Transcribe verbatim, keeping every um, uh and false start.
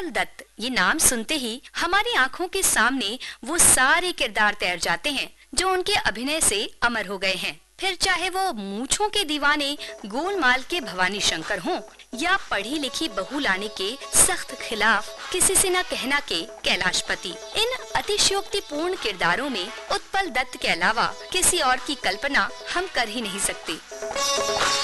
दत्त, ये नाम सुनते ही हमारी आंखों के सामने वो सारे किरदार तैर जाते हैं जो उनके अभिनय से अमर हो गए हैं। फिर चाहे वो मूंछों के दीवाने गोलमाल के भवानी शंकर हों या पढ़ी लिखी बहू लाने के सख्त खिलाफ किसी से न कहना के कैलाशपति। इन अतिशयोक्तिपूर्ण किरदारों में उत्पल दत्त के अलावा किसी और की कल्पना हम कर ही नहीं सकते।